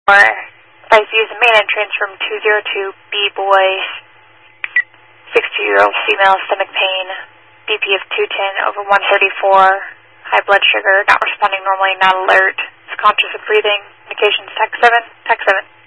Advise to use the main entrance from 202 B-Boy. 62-year-old female, stomach pain, BP of 210 over 134, high blood sugar, not responding normally, not alert, is conscious of breathing, indications TAC 7, TAC 7.